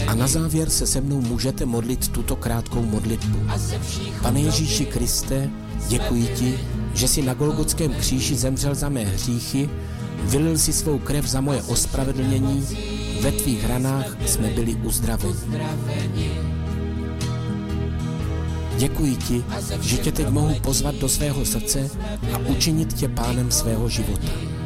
A na závěr se mnou můžete modlit tuto krátkou modlitbu. Pane Ježíši Kriste, děkuji ti, že jsi na Golgotském kříži zemřel za mé hříchy, vylil si svou krev za moje ospravedlnění, ve tvých ranách jsme byli uzdraveni. Děkuji ti, že tě teď mohu pozvat do svého srdce a učinit tě pánem svého života.